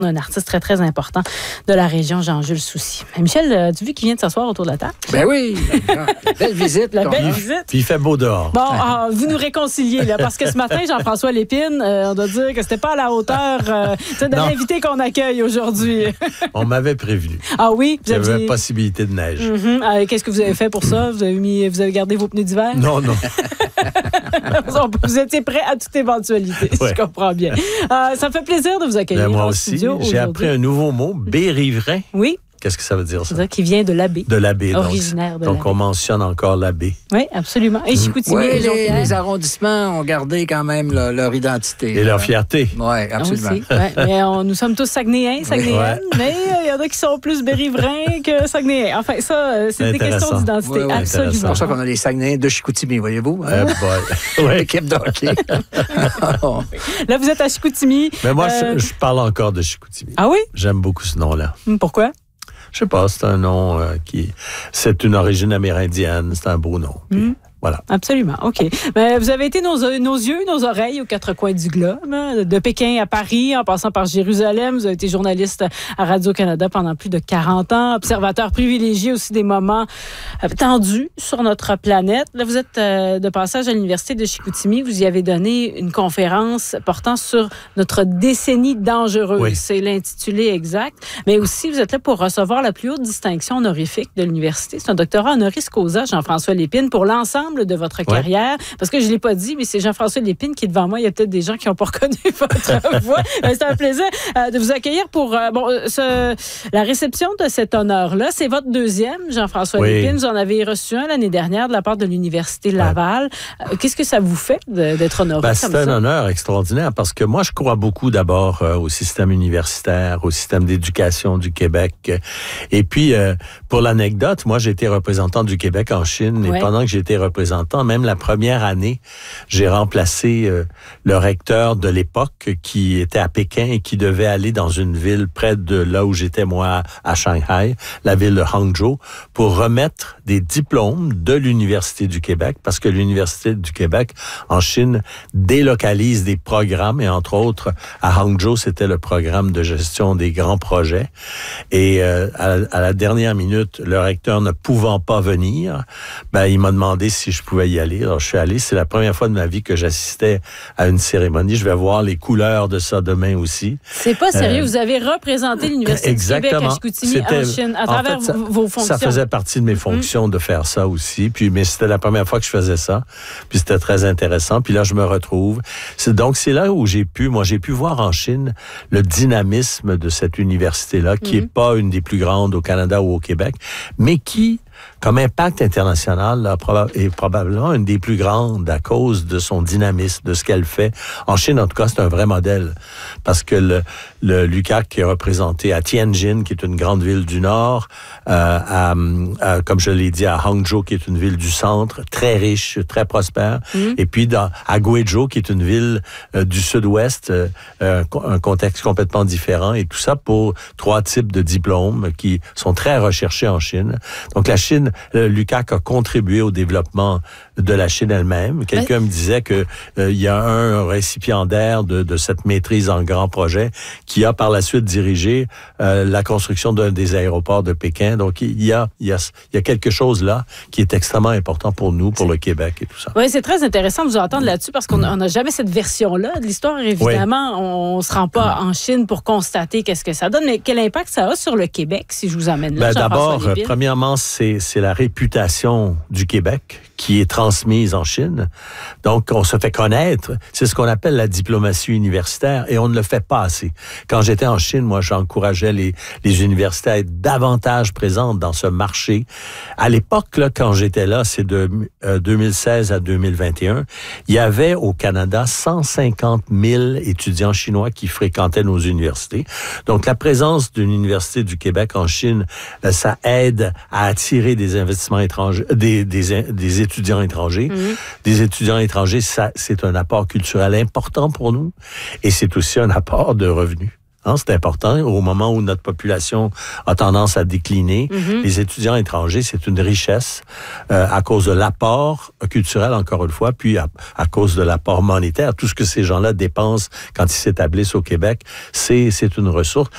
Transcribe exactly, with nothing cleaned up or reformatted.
Un artiste très, très important de la région, Jean-Jules Soucy. Michel, as-tu vu qu'il vient de s'asseoir autour de la table? Ben oui! La belle visite. La belle visite. Puis il fait beau dehors. Bon, ah, vous nous réconciliez, là, parce que ce matin, Jean-François Lépine, euh, on doit dire que c'était pas à la hauteur euh, de Non. l'invité qu'on accueille aujourd'hui. On m'avait prévenu. Ah oui? Vous Il y avait aviez... possibilité de neige. Mm-hmm. Euh, qu'est-ce que vous avez fait pour ça? Vous avez, mis, vous avez gardé vos pneus d'hiver? Non, non. Vous étiez prêt à toute éventualité, si Ouais. je comprends bien. Euh, ça me fait plaisir de vous accueillir Ben, moi en aussi, studio j'ai appris un nouveau mot, bérivrain. Oui, Qu'est-ce que ça veut dire, ça? c'est-à-dire qu'il vient de l'abbé. De l'abbé. Donc, Originaire de donc l'abbé. on mentionne encore l'abbé. Oui, absolument. Et Chicoutimi Oui, et les, Jonquière. les arrondissements ont gardé quand même là, leur identité. Et leur fierté. Oui, absolument. Aussi, ouais. Mais on- nous sommes tous Saguenayens, Saguenayennes, Ouais. mais il y en a qui sont plus bérivrains que Saguenayens. Enfin, ça, euh, c'est des Intéressant. questions d'identité, Ouais, ouais, absolument. C'est pour ça qu'on a les Saguenayens de Chicoutimi, voyez-vous. Euh, Hein? boy. Ouais. L'équipe de hockey. Là, vous êtes à Chicoutimi. Mais moi, Euh, je, je parle encore de Chicoutimi. Ah oui? J'aime beaucoup ce nom-là. Hum, Pourquoi? Je sais pas, c'est un nom euh, qui... C'est une origine amérindienne, c'est un beau nom. Puis, Mm. Voilà. Absolument, OK. Ben, vous avez été nos, nos yeux, nos oreilles aux quatre coins du globe, hein, de Pékin à Paris, en passant par Jérusalem. Vous avez été journaliste à Radio-Canada pendant plus de quarante ans, observateur privilégié aussi des moments euh, tendus sur notre planète. Là, vous êtes euh, de passage à l'Université de Chicoutimi. Vous y avez donné une conférence portant sur notre décennie dangereuse. Oui. C'est l'intitulé exact. Mais aussi, vous êtes là pour recevoir la plus haute distinction honorifique de l'université. C'est un doctorat honoris causa, Jean-François Lépine, pour l'ensemble de votre carrière. Parce que je ne l'ai pas dit, mais c'est Jean-François Lépine qui est devant moi. Il y a peut-être des gens qui n'ont pas reconnu votre voix. Mais c'est un plaisir euh, de vous accueillir pour euh, bon, euh, ce, la réception de cet honneur-là. C'est votre deuxième, Jean-François Oui. Lépine. Vous en avez reçu un l'année dernière de la part de l'Université Laval. Euh, qu'est-ce que ça vous fait de- d'être honoré Ben, comme c'est ça? un honneur extraordinaire parce que moi, je crois beaucoup d'abord euh, au système universitaire, au système d'éducation du Québec. Et puis, euh, pour l'anecdote, moi, j'ai été représentant du Québec en Chine. Ouais. Et pendant que j'étais représentant, même la première année, j'ai remplacé euh, le recteur de l'époque qui était à Pékin et qui devait aller dans une ville près de là où j'étais, moi, à Shanghai, la ville de Hangzhou, pour remettre des diplômes de l'Université du Québec, parce que l'Université du Québec, en Chine, délocalise des programmes, et entre autres, à Hangzhou, c'était le programme de gestion des grands projets. Et euh, à, à la dernière minute, le recteur ne pouvant pas venir, ben, il m'a demandé si je pouvais y aller. Alors, je suis allé. C'est la première fois de ma vie que j'assistais à une cérémonie. Je vais voir les couleurs de ça demain aussi. C'est pas sérieux. Euh, vous avez représenté l'Université du Québec à Chicoutimi en C'était- Chine à en travers fait, ça- vos, vos fonctions. Ça faisait partie de mes fonctions de faire ça aussi. Puis, mais c'était la première fois que je faisais ça. Puis c'était très intéressant. Puis là, je me retrouve. C'est, donc, c'est là où j'ai pu, moi, j'ai pu voir en Chine le dynamisme de cette université-là, qui est pas une des plus grandes au Canada ou au Québec, mais qui, comme impact international, là, proba- est probablement une des plus grandes à cause de son dynamisme, de ce qu'elle fait. En Chine, en tout cas, c'est un vrai modèle. Parce que le, le l'U Q A C qui est représenté à Tianjin, qui est une grande ville du Nord, euh, à, à, comme je l'ai dit, à Hangzhou, qui est une ville du centre, très riche, très prospère. Mm. Et puis dans, à Guizhou, qui est une ville euh, du sud-ouest, euh, un, un contexte complètement différent. Et tout ça pour trois types de diplômes qui sont très recherchés en Chine. Donc la Chine, l'U Q A C a contribué au développement de la Chine elle-même. Quelqu'un me disait que euh, il y a un récipiendaire de, de cette maîtrise en grand projet qui a par la suite dirigé euh, la construction d'un des aéroports de Pékin. Donc il y a, il y a, il y a quelque chose là qui est extrêmement important pour nous, pour le Québec et tout ça. Oui, c'est très intéressant de vous entendre là-dessus parce qu'on n'a jamais cette version-là de l'histoire. Évidemment, oui. on ne se rend pas en Chine pour constater qu'est-ce que ça donne, mais quel impact ça a sur le Québec, si je vous amène là, Ben, Jean-François d'abord, Lépine? premièrement, c'est, c'est la réputation du Québec qui est transmise en Chine. Donc, on se fait connaître. C'est ce qu'on appelle la diplomatie universitaire et on ne le fait pas assez. Quand j'étais en Chine, moi, j'encourageais les, les universités à être davantage présentes dans ce marché. À l'époque, là, quand j'étais là, c'est de euh, deux mille seize à deux mille vingt et un, il y avait au Canada cent cinquante mille étudiants chinois qui fréquentaient nos universités. Donc, la présence d'une université du Québec en Chine, euh, ça aide à attirer des investissements étrangers, des, des, des étudiants étrangers. Mmh. Des étudiants étrangers, ça, c'est un apport culturel important pour nous et c'est aussi un apport de revenus. Hein, c'est important. Au moment où notre population a tendance à décliner, mm-hmm. les étudiants étrangers, c'est une richesse euh, à cause de l'apport culturel, encore une fois, puis à, à cause de l'apport monétaire. Tout ce que ces gens-là dépensent quand ils s'établissent au Québec, c'est, c'est une ressource.